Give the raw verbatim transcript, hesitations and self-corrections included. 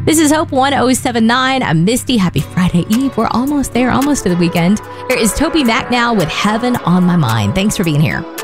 This is Hope one oh seven nine. I'm Misty. Happy Friday Eve. We're almost there, almost to the weekend. Here is Toby Mac now with Heaven on My Mind. Thanks for being here.